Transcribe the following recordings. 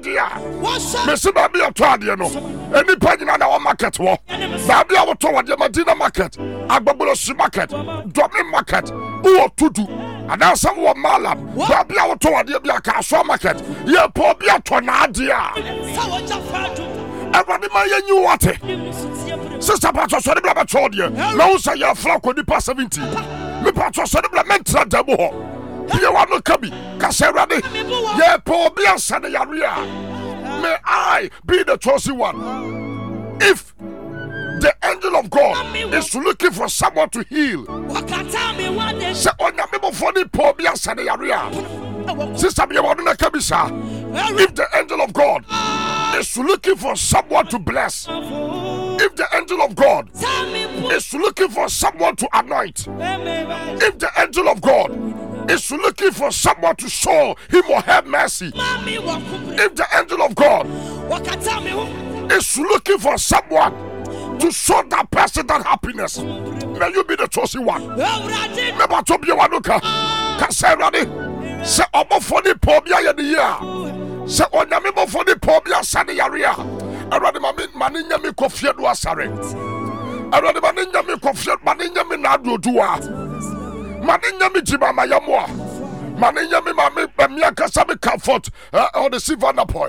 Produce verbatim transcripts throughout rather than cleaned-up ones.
dia. Me se ba bia to ade no. Eni pa nyina na o market wo. Ba bia wo to wade Medina market, Agbabolosi market, Domin market, wo tudu. Ada sa wo malam. Ba bia wo to wade bia ka so market. Ye po bia to na dia. Everybody my you what? Sister Patro so the bla told you. Now say you flock on the past seventy. Me Patro so the bla mentra demo. You want no kabi. Kase ready. Ye po bia sa the area. May I be the chosen one. If the angel of God is looking for someone to heal, say on your people for the po bia sa the area. Sister me want no kabi sa. If the angel of God is looking for someone to bless, if the angel of God is looking for someone to anoint, if the angel of God is looking for someone to show him or her mercy, if the angel of God is looking for someone to show that person that happiness, may you be the chosen one. Remember to be one look. Say ready. Say obo for the pobia in the year. Say on your member for the pobia sani area. I rather my maninya me coffee do asare. I rather maninya me coffee maninya me nadu dua. Maninya me jiba mayamwa. Maninya me mami bemia kasabi comfort on the Savannah point.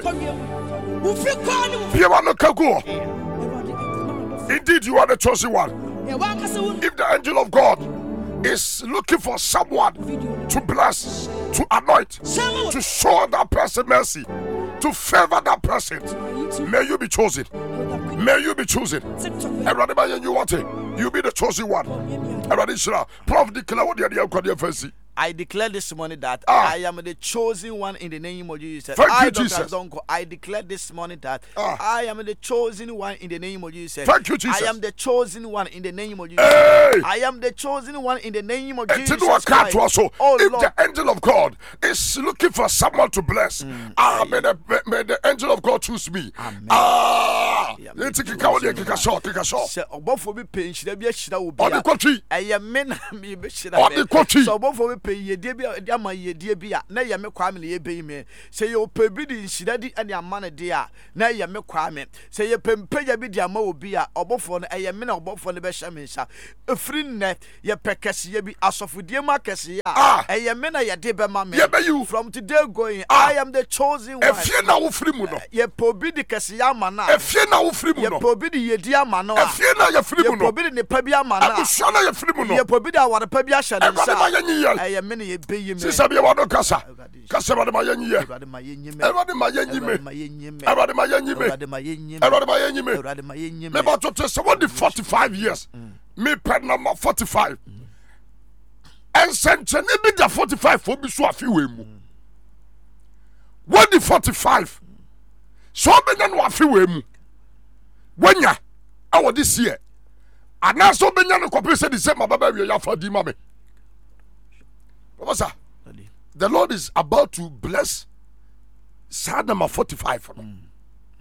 Piano kago. Indeed, you are the chosen one. If the angel of God is looking for someone to bless, to anoint, to show that person mercy, to favor that person, may you be chosen. May you be chosen. Everybody, you want it. You be the chosen one. Everybody, Prophet declare what you are. I declare this morning that ah. I am the chosen one in the name of Jesus. Thank I, you, Jesus. Donko, I declare this morning that ah. I am the chosen one in the name of Jesus. Thank you, Jesus. I am the chosen one in the name of Jesus. Hey. I am the chosen one in the name of and Jesus. Also, oh, if Lord. the angel of God is looking for someone to bless, mm. ah, may the, may the angel of God choose me. Amen. Ah, yeah, you take a cow, take a shot, take a shot. Say, about for me, pain, should be a shida will be on the country. I am men, me be shida on the country. So, about for me, pay ye, dear. Yama ye dear bia na ye me kwame ye be me say you pebi di nsidadi ane amane dia na ye me kwame say ye pempe ye bi dia ma obi a obofo no eye me na obofo no be hye me nsa efri nne ye pekese ye bi asofodie ma kese a eye me na ye de be ma me from today going ah. I am the chosen one efie na wo firi mu no ye pobi di kese ya ma na efie na wo firi mu no ye pobi di ye dia ma no efie na ye firi mu no ye pobi di ne pa bia ma na abuso na ye firi mu no ye pobi di aware pa bia hye ne nsa eye me na ye be Sister be wano kasa. Kasa wade ma yenyi ye. Ewade ma yenyi me. Ewade ma yenyi me. Ewade ma yenyi me. Ewade ma yenyi me. Me ba to tell someone the forty-five years. Me pen number forty-five. And sentence be the forty-five for be so afi we mu. What the forty-five? So be no afi we mu. Wanya awo this year. Ana so be nya no kopi say the same baba we ya for di ma me. What's that? The Lord is about to bless Psalm number forty-five for me. Mm.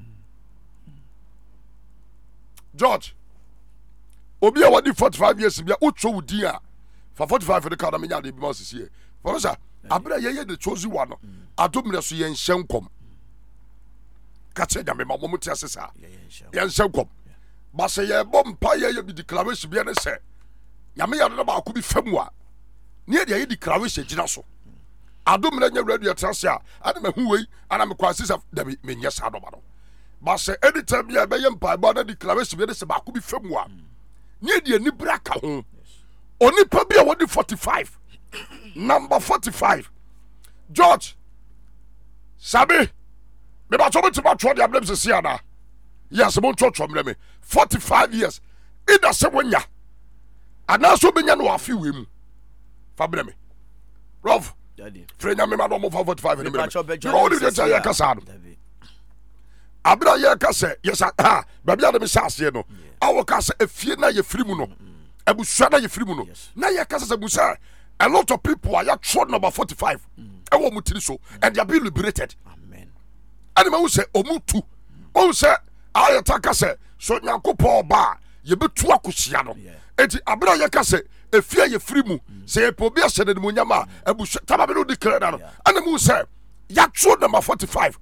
George, Obi a wadi forty-five years bia ucho wudi a for forty-five for the card me nya dey be must see. For sir, abra ye ye the chosen one. Adom re so ye nhyen kom. Ka che nyame ma mo mutia sesa. Ye nhyen kom. Ba se ye bom pa ye ye bi declaration bia ne se. Nyame ya no ba ko bi famu a. Ne dia ye declaration gina so. Adom na nya radio transia ade ma hu wei ana me kwase sa da me nya sa do ba no ba se anytime bia be ye mpa ba na declaration be se ba ko bi famu a ne dia ni bra ka ho oni pa bia wodi forty-five number forty-five George sabi me ba to me to ba tro dia blem se sia na yes mo tro tro me forty-five years ida se wonya ana so be nya no afi we mu fa bre me Rob Daddy. Friend, I'm not over forty-five in a minute. You only get a casado. Abra ya kase, yes, ah, Babia de Missas, no. Our casa, a fiena, ye frimuno, a busana, ye frimuno. Now, your casa, Musa. A lot of people are short number forty-five. I want to so, and they are being liberated. Amen. And I will say, Omutu. Oh, sir, I attack us, so Yanko Paul Bar, you be two akusiano. And Abra ya kase. Efia ye frimu say pobia sene de munyama ebu taba be no declare na no ana mu say ya tro number forty-five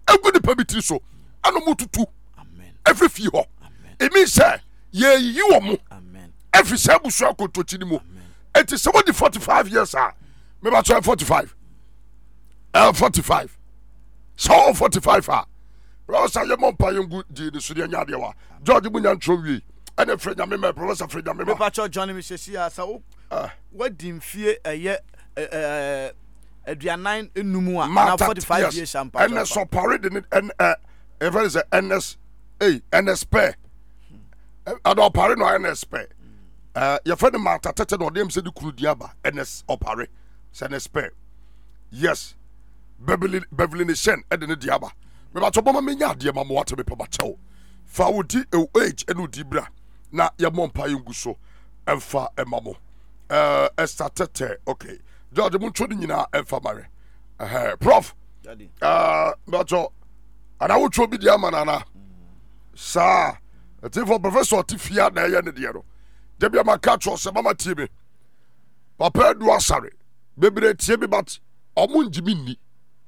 egu nipa bi tiri so ano mu tutu every fie ho it means say ye yi wo mo every say busu akotochi ni mo it is somebody forty-five years ah me ba try forty-five uh forty-five so forty-five ah Rosa ye mo pa yengu di ni suri anya de wa George bunya ntro wi ene frenya me me professor frenya me me pa cho Johnny me sesi asa wo wadi mfie eye eh aduanan enumu a na forty-five years ampa ene so parade ni en eh ever is N S eh N S P ado parade no N S P eh ye fa ni mata tete no dem se di kuru diaba N S opare se N S P yes Beverly Beverly Nation e de ne diaba me ba to boma me nya ade ma mo wate me pa ba chew fa wodi age enu di bra na ye mompa yengu so emfa emamo eh estatete okay George mun chodi nyina emfa mare eh prof daddy uh but ana wo chobi dia manana sa ati for professor tifia na ye ne de no de bia maka cho se mama tie me papa du asare bebre tie bi but omu njimi ni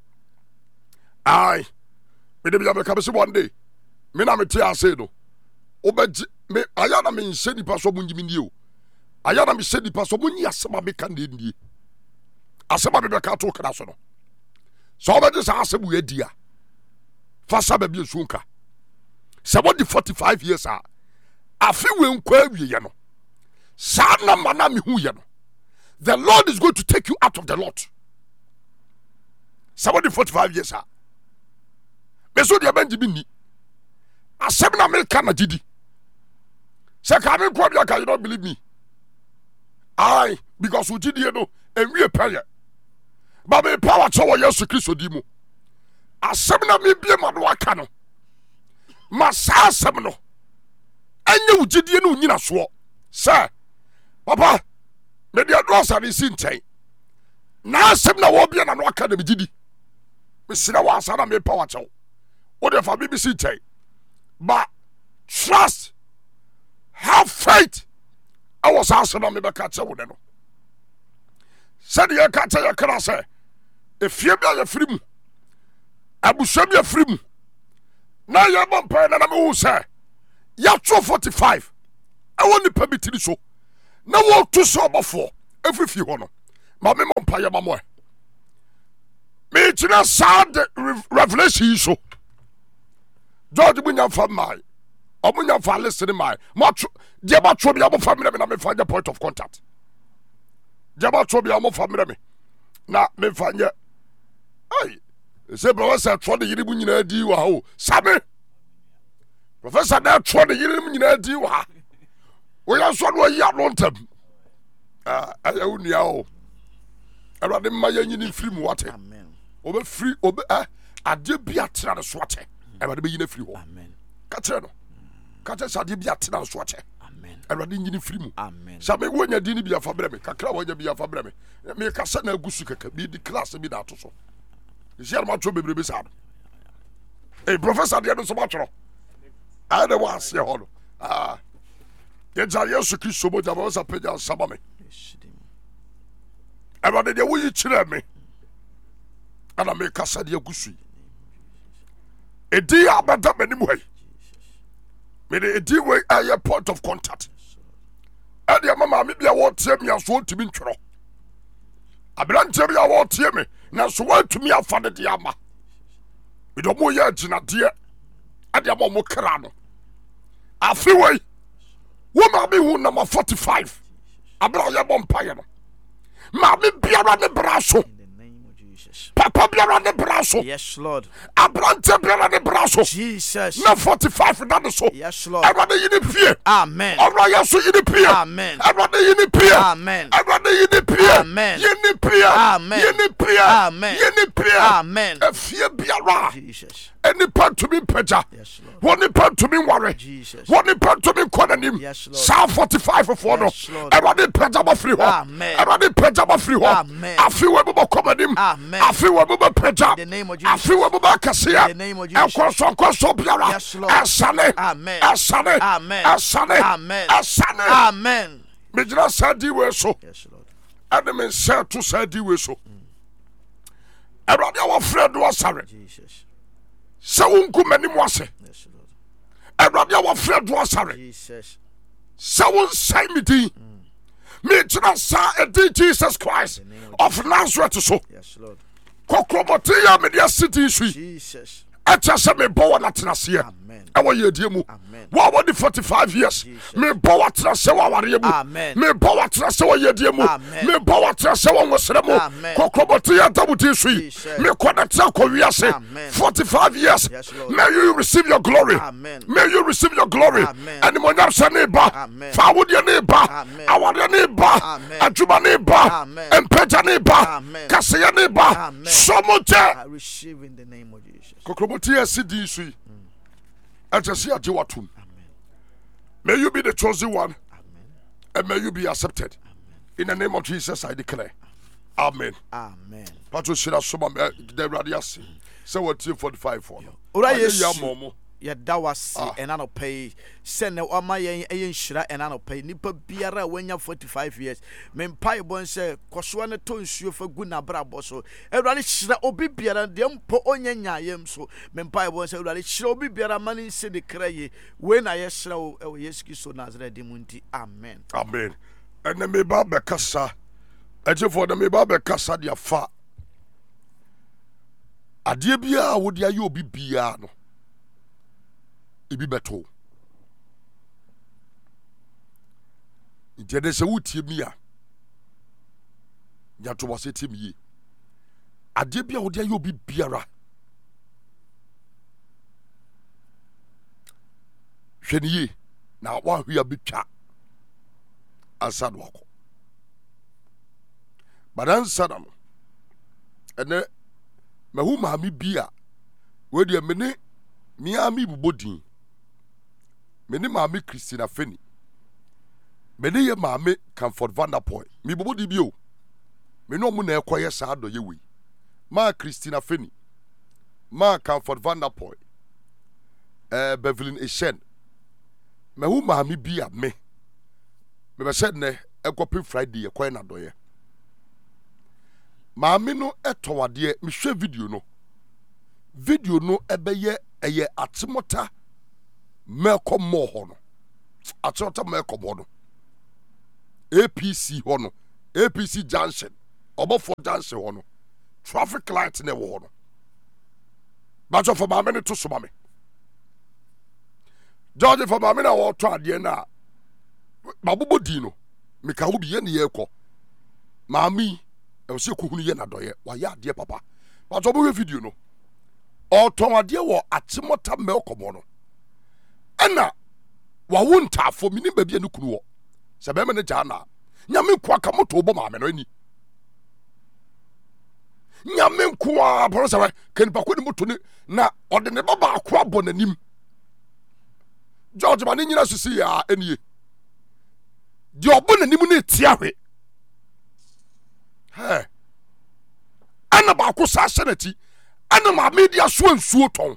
ai me de bia me ka se one day me na me tie ase no obeji me aya na me nse nipa so mu njimi ni o aya na me se nipa so mu nyi asema me kan de ndie asema be ka to kra so no so obeji sa asebu edia fa sa ba bi esunka se body forty-five years a afi we nkwa awie ye no sa na mana me hu ye no the Lord is going to take you out of the lot somebody forty-five years a me so dia banji bi ni asem na me ka na gidi se ka me kwa bia ka you don't believe me I because we gidi no enwie peye ba me power cho Yesu Kristo di mu asem na me bie ma no aka no ma sa asem no anya ugidi no nyina so se papa me dia do asare si nchen na asem na wo bie na no aka na me gidi me sira wa asara me power cho wo de fa B B C nchen but trust have faith I was asking me be catch wo de no said ye catch ye kra se if ye bia ye free mu abusua bia free mu na ye bompa na na me wo se ya two forty-five I want the permit so na wo to so obofo every fie ho no ma me bompa ye ma mo me tira sad revelation so George bunya fa mai omunya fa listen mai mo dia ba tro bia mo fa me na me fa point of contact dia ba tro bia mo fa me na me fa nye ai se professor tro de yiri bu nyina di wa ho sabe professor na tro de yiri mu nyina di wa wo ya so no ya no ntam ah aya unia o awade ma ya nyini free mu wate amen obe free obe ah ade bia tra de so ate awade be yina free ho amen ka tre no ka tre sa ade bia tra de so ate amen awade nyini free mu amen sabe wo nya di ni bia fa bre me kakra wo nya bia fa bre me me ka sa na agusu kaka bi di class bi da to so Jean Macho bebrebe sa. Eh professor de no so matro. I dey wan see ho. Ah. Ye ja Yesu Kristo bo ja bo sa peja saba me. Eba de wo yi kire me. Ana me kasa de agusu. Edi abada manim hai. Me de edi we aye point of contact. Adi mama me bia wo tie me aso ntimi ntwero. Abrante bia wo tie me na so watumi afa de dia ma we do mo ya gina de ade aba mo kra no afi wei wo ma be hu na forty-five abra ya bom paye no ma be biara ne braso papa biara ne braso yes Lord abrante biara ne braso Jesus na forty-five na de so yes Lord abra yini pie amen abra yeso yini pie amen abra yini pie amen abra yini pie amen yini pie amen yini pie amen yini pie amen afie biara Jesus any part to be peja yes Lord one part to be worry Jesus one part to be konanim yes Lord Psalm forty-five for no everybody peja ba free ho amen everybody peja ba free ho amen afi we bo konanim amen afi we bo peja in the name of Jesus afi we bo kasia in the name of Jesus enkoso enkoso biara yes Lord asane amen asane amen asane amen asane amen me jira sadi we so yes Lord and me say to sadi we so everybody our friend was sorry Jesus sɛ wonku m'anim ase Yes, Lord. awurade a wɔfrɛ do asare Jesus. sɛ wonsɛe me din mekyerɛ saa ɛdin Jesus Christ of Nazareth so Yes, Lord. kɔkorɔmɔte yɛ a mede ase din so yi Jesus. ɛkyɛ sɛ mebɔ wɔ n'atenaseɛ Amen. ɛwɔ yɛdie mu Amen. wo a wɔde forty-five years Jesus. mebɔ w'atenaseɛ wɔ awareɛ mu Amen. mebɔ w'atenaseɛ wɔ yɛdie mu Amen. mebɔ w'atenaseɛ wɔ nwosrɛ mu Amen. kɔkorɔmɔte yɛ adamu din so yi Jesus. mekɔnɛtena kɔ wiase Amen. forty-five years Yes, Lord. may you receive your glory Amen. may you receive your glory Amen. animonyam sɛ ne ba Amen. faawodeɛ ne ba Amen. awareɛ ne ba Amen. adwuma ne ba Amen. mpagya ne ba Amen. kaseyɛ ne ba Amen. sɔmogya I receive in the name of Jesus. kɔkorɔmɔte yɛ asi din so yi ɛkyɛ sɛ yɛagye watom Amen. may you be the chosen one Amen. and may you be accepted in the name of Jesus I declare amen Amen. patro hyira soma da awurade ase sɛ wɔtie forty-five fɔ no Owura Ayɛ Yesu. yɛ ama mo. Yɛda wase Ah. ɛna nɔpa yi sɛ ne ɔma yɛn ɛyɛ nhyira ɛna nɔpa yi nipa biara a wanya forty-five years me mpaebɔ sɛ kɔsoa ne tɔ nsuo fa gu n'abrabɔ so awurade hyira obi biara deɛ mpo ɔnyɛ nyaayɛm so me mpaebɔ sɛ awurade hyira obi biara ma ne nsi ne kra ye wei na yɛhyira wo ɛwɔ Yesu Kristo Nasaret din mu nti amen. amen ɛnɛ meba bɛkasa agyefoɔ na meba bɛkasa de afa adeɛ biara a wode ayɛ obi biara no ebi bɛto nti ɛdɛ sɛ wotie mi a nyato wɔ sɛ tie mi yie adeɛ bi a wode ayɛ obi biara hwɛ ne yie na woahwe a bɛtwa ansa no wakɔ badansa na no ɛnɛ mahu maame bi a wɔdeɛ me ne mea me bobɔ din me ne maame Christina Feni me ne yɛ maame Comfort Vanderpool me bobɔ din bi o me ne ɔmo na ɛkɔyɛ saa dɔ yɛ wei ma Christina Feni ma Comfort Vanderpool eh, Bevelin Eshen mahu maame bi a me mebɛhyɛ nnɛ ɛkɔpe Friday ɛkɔyɛ na dɔyɛ maame no ɛtɔ adeɛ mehwɛ video no video no ɛbɛyɛ ɛyɛ atemota mɛkɔ mɔ hɔ no atemota mɛkɔ mɔ no A P C hɔ no A P C junction ɔbɔfo junction hɔ no traffic light na ɛwɔ hɔ no bàtɔ fɔ maame no to so ma me George fɔ maame no a wɔtɔ adeɛ no a mabobɔ din no meka wo bi yɛ ne yɛkɔ maame yi ɛwɔ sɛ kuhunu yɛ nadɔyɛ wayɛ adeɛ papa bàtɔ ɔbɛhwɛ video no ɔtɔn adeɛ wɔ atemɔta mɛkɔmɔ no ɛna wawo ntaafo menim baabi a ne kunu wɔ sɛ bɛrima no gyaa na nyame nko aka moto bɔ maame no ani nyame nko a pɔrɔ sɛ kanipa ko ne moto ne na ɔde ne ba baako abɔ n'anim George ma ne nyina sisi yɛ a ɛnie deɛ ɔbɔ n'anim no ɛti ahwe hɛ ɛna baako saa hyɛ n'akyi ɛna maame di aso nsuo tɔn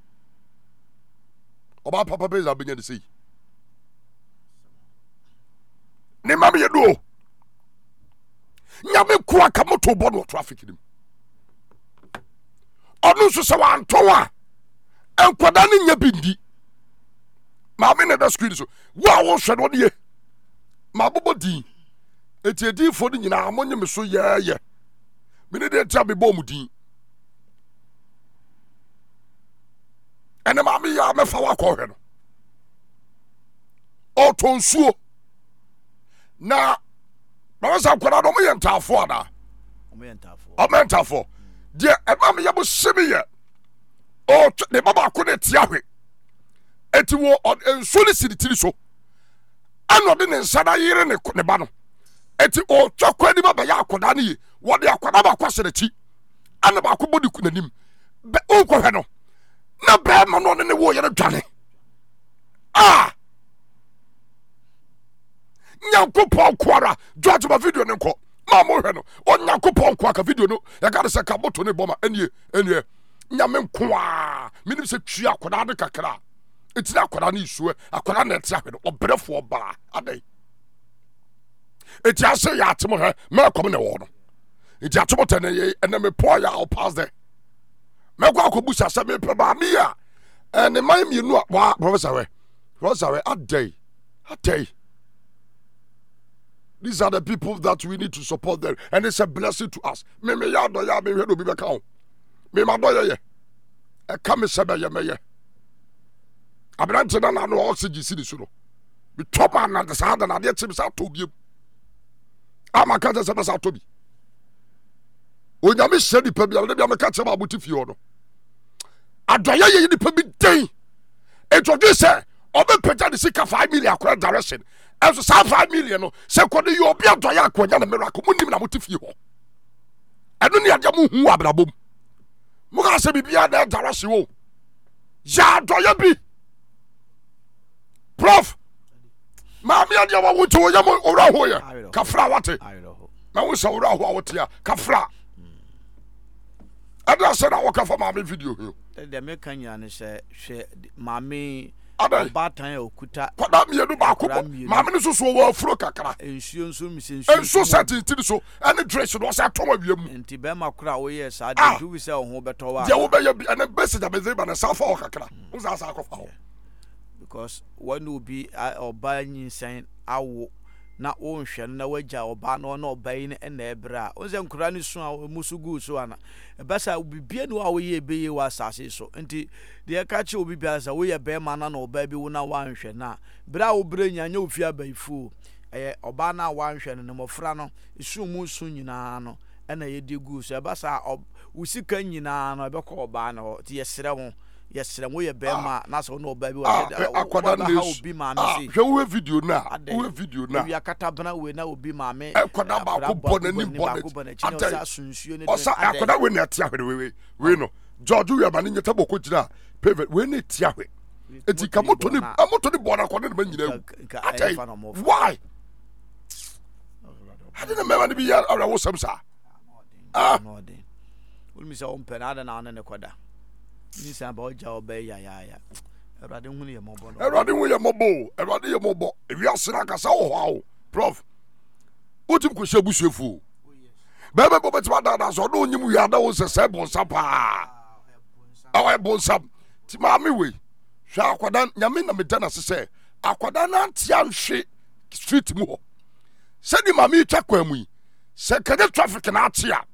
ɔbaa papa bɛ yɛ abɛnya ne sɛ yi ne maame yɛ do nyame ko aka moto bɔ no wɔ traffic nim ɔno nso sɛ wantɔn a nkwadaa ne nya bi ndi maame na da screen so wo a wohwɛ no ɔne ye mabobɔ din eti ediifo no nyinaa monye me so yɛɛyɛ mene deɛ tia mebɔ mu din ɛne maame yɛ a mɛfa wakɔhwɛ no ɔtɔ nsuo na mama sa nkwadaa no ɔmoyɛ ntaafoɔ anaa ɔmɛ ntaafoɔ deɛ ɛma me yɛ mo se me yɛ ɔtɔ ne ba baako ne tia hwe eti wɔ nsuo ne si ne tiri so ɛna ɔde ne nsa na yere ne ne ba no eti ɔtwa kɔ anim abɛyɛ akwadaa no ye wɔde akwadaa baako ahyɛ n'akyi ɛna baako bɔ ne ku n'anim bɛ ɔnkɔhwɛ no na bɛrima no ɔne ne wo yɛrɛ dwane a nyankopɔn nkoara George ma video ne nkɔ maa mo hwɛ no ɔnyankopɔn nko aka video no yɛka de sɛ ka moto ne bɔma ɛnie ɛnie nyame nkoa menim sɛ twi akwadaa de kakra eti na akwadaa ne isue akwadaa na ɛte ahwɛ no ɔbrɛfoɔ baa adai eti ase yɛ atemo hɛ mɛkɔm ne wɔ no eti atomo tɛ ne yɛ ɛnɛ me pɔ yɛ I'll pass there mɛkɔ akɔbusa sɛ mepɛ maame a ɛne man mmienu a wa professor wɛ professor wɛ adɛn adɛn. These are the people that we need to support them, and it's a blessing to us. Me me ya do ya me hwe do bi bɛka ho. Me ma do ye ye. E ka me sɛ bɛ ye me ye. Abrante na na no oxygen si di so no. Me top man na sa da na de chim sa to biem. Ama ka sɛ bɛ sa to bi. Onyame hyɛ nipa bi ale bi am ka kyɛ ma abuti fie ho no. Adoye ye nipa bi den. Introduce obepagya de sika five million akora direction. And so five million no say ko de yo bia doya akonya na miracle munim na mote fie ho eno ne ade mo hu abrabom mo ka se bibia na darase wo ya doya bi prof ma me ade wa wo to ya mo ora ho ye kafra wate na wo so ora ho a wote ya kafra ada se na wo ka fa ma me video ho de me kan ya ne se hwe ma me Batan okuta kwada mienu ba ko maame ne so so wo afuro kakra ensuo nso mise ensuo ensuo sati ti so ene dress no se atom awiem enti be makura wo ye sa de du bi se ho beto wa je wo be ye bi ene besi da bezi ba na sa fa o kakra wo sa sa akofa ho because when obi oba nyinsan awo na wo nhwe na wagya oba na ona oba yi ne na ebra wo se nkura ne so a musugu so ana besa bibie no a wo ye be ye wa asase so enti de ka che obi bia sa wo ye be ma na na oba bi wo na wa nhwe na bra wo bra nya nya ofia baifu eh oba na wa nhwe no mofra no isu mu su nyina no na ye de gu so besa wo sika nyina no be ko oba na ti ye sere ho yes sere wo ye be ma na so no oba bi wa akwada na obi ma me si hwe wo video na wo video na wi akata bana we na obi ma me akwada ba ko bona ni bona ata sunsuo ne osa akwada we na tia hwe we we no George we ba ni nyeta boko gina pave we na tia hwe eti ka moto ni moto ni bona ko ne ma nyina atai why hade na mema ni bi ya ara wo samsa ah no de ul mi se on penada na ne kwada ni sa ba oja oba ya ya ya erade hu ne mobo no erade hu ye mobo erade ye mobo ewi asira kasa wo hawo prof otim ko shebu shefu bebe bo betima da da so no nyim wi ada wo se se bon sapa awa bon sap ti ma me we hwa akwada nyame na me dana se se akwada na antia nhwe street mu ho se di ma me twa kwa mu yi se kade traffic na atia